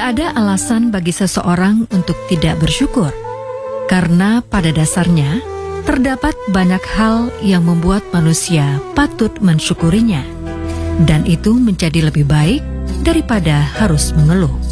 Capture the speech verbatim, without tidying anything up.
ada alasan bagi seseorang untuk tidak bersyukur, karena pada dasarnya terdapat banyak hal yang membuat manusia patut mensyukurinya, dan itu menjadi lebih baik daripada harus mengeluh.